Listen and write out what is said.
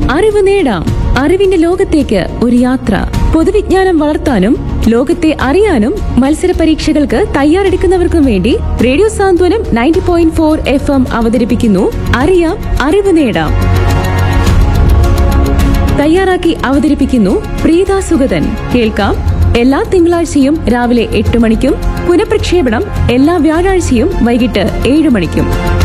അറിവ് നേടാം, അറിവിന്റെ ലോകത്തേക്ക് ഒരു യാത്ര. പൊതുവിജ്ഞാനം വളർത്താനും ലോകത്തെ അറിയാനും മത്സര പരീക്ഷകൾക്ക് തയ്യാറെടുക്കുന്നവർക്കും വേണ്ടി റേഡിയോ സാന്ത്വനം 90.4 FM അവതരിപ്പിക്കുന്നു അറിയാം, അറിവ് നേടാം. തയ്യാറാക്കി അവതരിപ്പിക്കുന്നു പ്രീത സുഗതൻ. കേൾക്കാം എല്ലാ തിങ്കളാഴ്ചയും രാവിലെ 8 മണിക്കും പുനഃപ്രക്ഷേപണം എല്ലാ വ്യാഴാഴ്ചയും വൈകിട്ട് 7 മണിക്കും.